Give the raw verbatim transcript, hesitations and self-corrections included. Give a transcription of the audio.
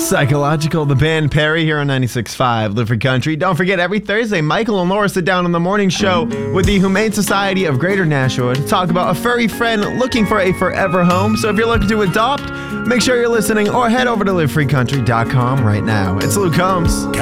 Psychological, the band Perry here on ninety-six point five Live Free Country. Don't forget, every Thursday, Michael and Laura sit down on the morning show with the Humane Society of Greater Nashua to talk about a furry friend looking for a forever home. So if you're looking to adopt, make sure you're listening or head over to live free country dot com right now. It's Luke Combs.